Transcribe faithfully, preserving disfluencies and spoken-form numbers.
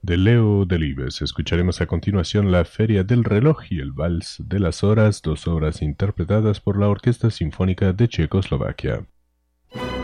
De Leo Delibes escucharemos a continuación La Feria del Reloj y el Vals de las Horas, dos obras interpretadas por la Orquesta Sinfónica de Checoslovaquia.